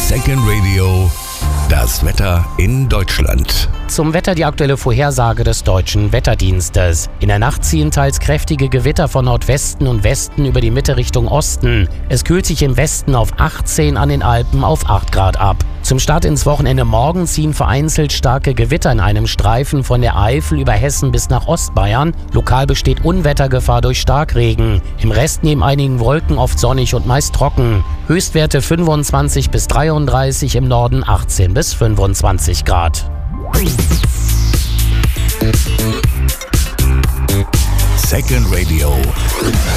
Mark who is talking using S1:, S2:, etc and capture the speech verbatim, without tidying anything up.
S1: Second Radio, das Wetter in Deutschland.
S2: Zum Wetter die aktuelle Vorhersage des Deutschen Wetterdienstes. In der Nacht ziehen teils kräftige Gewitter von Nordwesten und Westen über die Mitte Richtung Osten. Es kühlt sich im Westen auf achtzehn, an den Alpen auf acht Grad ab. Zum Start ins Wochenende morgen ziehen vereinzelt starke Gewitter in einem Streifen von der Eifel über Hessen bis nach Ostbayern. Lokal besteht Unwettergefahr durch Starkregen. Im Rest neben einigen Wolken oft sonnig und meist trocken. Höchstwerte fünfundzwanzig bis dreiunddreißig, im Norden achtzehn bis fünfundzwanzig Grad.
S1: Second Radio.